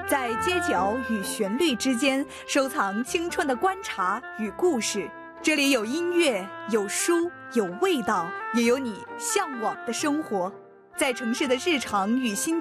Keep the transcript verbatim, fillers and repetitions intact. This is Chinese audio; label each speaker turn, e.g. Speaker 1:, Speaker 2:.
Speaker 1: 在街角与旋律之间收藏青春的观察与故事。这里有音乐，有书，有味道，也有你向往的生活。在城市的日常与心